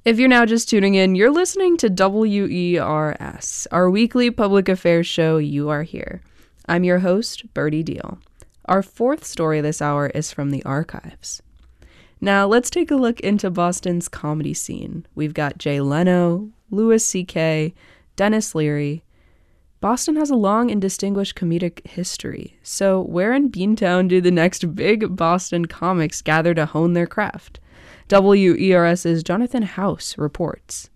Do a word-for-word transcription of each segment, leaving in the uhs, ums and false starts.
If you're now just tuning in, you're listening to W E R S, our weekly public affairs show, You Are Here. I'm your host, Birdie Deal. Our fourth story this hour is from the archives. Now, let's take a look into Boston's comedy scene. We've got Jay Leno, Louis C K, Dennis Leary. Boston has a long and distinguished comedic history. So where in Beantown do the next big Boston comics gather to hone their craft? WERS's Jonathan House reports.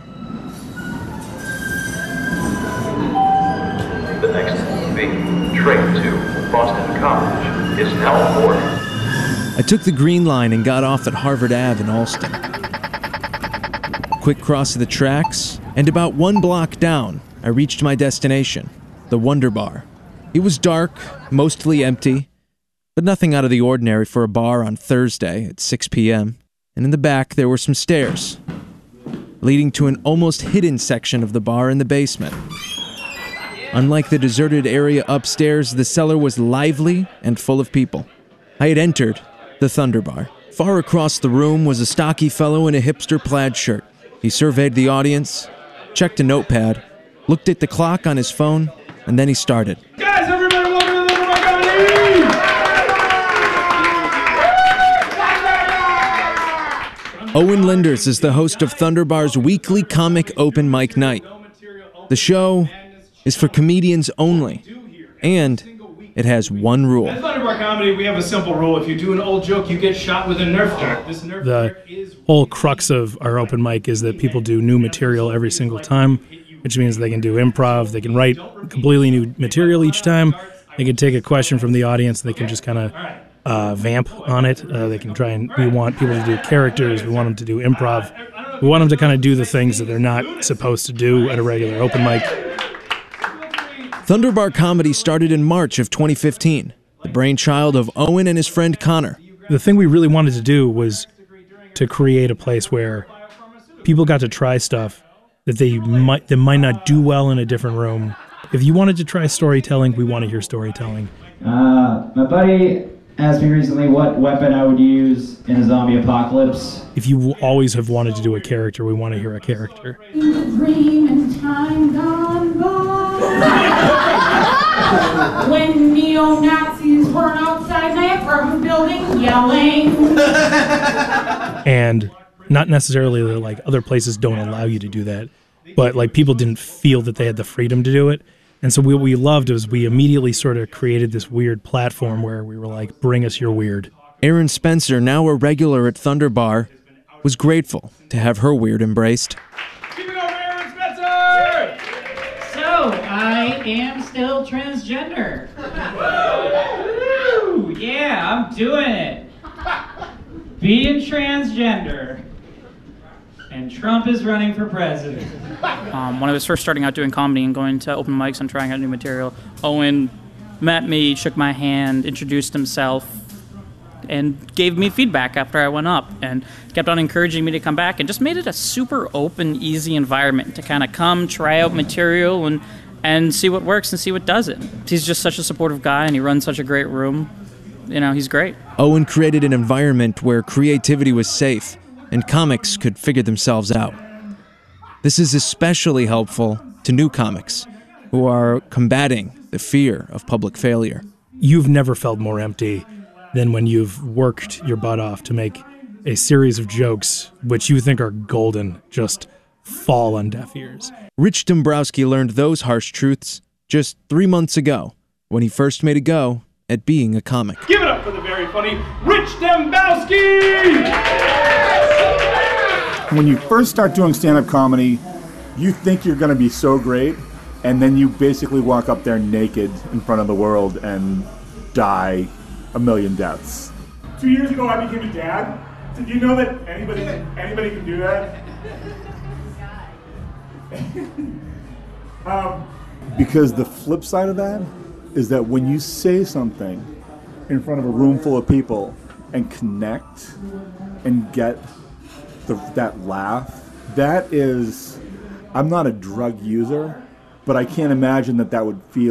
The next big train to Boston College is now aboard. I took the Green Line and got off at Harvard Avenue in Allston. Quick cross of the tracks, and about one block down, I reached my destination, the Wonder Bar. It was dark, mostly empty, but nothing out of the ordinary for a bar on Thursday at six p.m. And in the back, there were some stairs, leading to an almost hidden section of the bar in the basement. Unlike the deserted area upstairs, the cellar was lively and full of people. I had entered the Thunder Bar. Far across the room was a stocky fellow in a hipster plaid shirt. He surveyed the audience, checked a notepad, looked at the clock on his phone, and then he started. Guys, everybody, welcome to the Thunder Bar Comedy! Owen Linders is the host of Thunder Bar's weekly comic open mic night. The show is for comedians only, and it has one rule. At Thunder Bar Comedy, we have a simple rule. If you do an old joke, you get shot with a Nerf dart. This Nerf The whole crux of our open mic is that people do new material every single time, which means they can do improv, they can write completely new material each time, they can take a question from the audience, and they can just kind of uh, vamp on it. Uh, they can try and, we want people to do characters, we want them to do improv, we want them to kind of do the things that they're not supposed to do at a regular open mic. Thunder Bar Comedy started in March of twenty fifteen, the brainchild of Owen and his friend Connor. The thing we really wanted to do was to create a place where people got to try stuff that they might that might not do well in a different room. If you wanted to try storytelling, we want to hear storytelling. Uh, my buddy asked me recently what weapon I would use in a zombie apocalypse. If you always have wanted to do a character, we want to hear a character. Dream in time gone by. When neo-Nazis were outside my apartment building yelling. And not necessarily that like other places don't allow you to do that, but like people didn't feel that they had the freedom to do it. And so what we loved was we immediately sort of created this weird platform where we were like, bring us your weird. Aaron Spencer, now a regular at Thunder Bar, was grateful to have her weird embraced. Keep it over, Aaron Spencer! So, I am still transgender. Woo! Yeah, I'm doing it. Being transgender. And Trump is running for president. Um, when I was first starting out doing comedy and going to open mics and trying out new material, Owen met me, shook my hand, introduced himself, and gave me feedback after I went up, and kept on encouraging me to come back, and just made it a super open, easy environment to kind of come, try out material, and, and see what works and see what doesn't. He's just such a supportive guy, and he runs such a great room. You know, he's great. Owen created an environment where creativity was safe, and comics could figure themselves out. This is especially helpful to new comics who are combating the fear of public failure. You've never felt more empty than when you've worked your butt off to make a series of jokes which you think are golden just fall on deaf ears. Rich Dombrowski learned those harsh truths just three months ago when he first made a go at being a comic. Give it up for the very funny Rich Dombrowski! When you first start doing stand-up comedy, you think you're going to be so great, and then you basically walk up there naked in front of the world and die a million deaths. Two years ago, I became a dad. Did you know that anybody anybody can do that? um, because the flip side of that is that when you say something in front of a room full of people and connect and get the, that laugh, that is, I'm not a drug user, but I can't imagine that that would feel